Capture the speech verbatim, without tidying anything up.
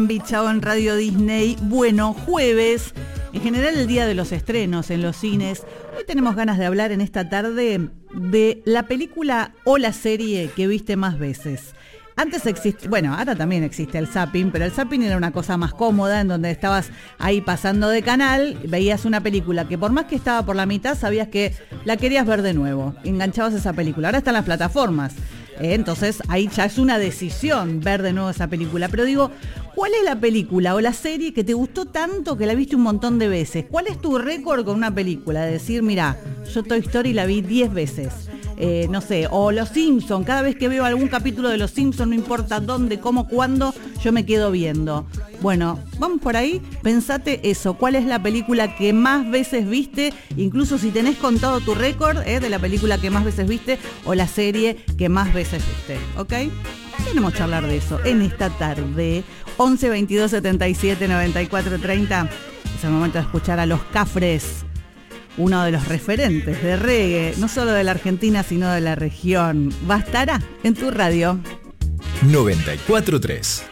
Bichao en Radio Disney. Bueno, jueves, en general el día de los estrenos en los cines. Hoy tenemos ganas de hablar en esta tarde de la película o la serie que viste más veces. Antes existía, bueno, ahora también existe el zapping, pero el zapping era una cosa más cómoda, en donde estabas ahí pasando de canal, veías una película que por más que estaba por la mitad, sabías que la querías ver de nuevo, enganchabas esa película. Ahora están las plataformas, ¿eh? Entonces ahí ya es una decisión ver de nuevo esa película. Pero digo, ¿cuál es la película o la serie que te gustó tanto que la viste un montón de veces? ¿Cuál es tu récord con una película? De decir, mira, yo Toy Story la vi diez veces. Eh, no sé, o Los Simpson, cada vez que veo algún capítulo de Los Simpson, no importa dónde, cómo, cuándo, yo me quedo viendo. Bueno, vamos por ahí, pensate eso, ¿cuál es la película que más veces viste? Incluso si tenés contado tu récord eh, de la película que más veces viste o la serie que más veces viste, ¿ok? Queremos charlar de eso en esta tarde. once veintidós setenta y siete noventa y cuatro treinta. Es el momento de escuchar a Los Cafres, uno de los referentes de reggae, no solo de la Argentina, sino de la región. Bastará en tu radio. noventa y cuatro tres.